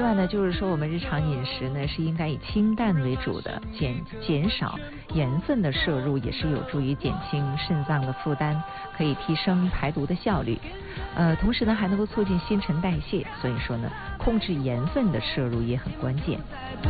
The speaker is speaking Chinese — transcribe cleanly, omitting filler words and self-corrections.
外呢，就是说我们日常饮食呢是应该以清淡为主的，减少盐分的摄入也是有助于减轻肾脏的负担，可以提升排毒的效率。同时呢还能够促进新陈代谢，所以说呢控制盐分的摄入也很关键。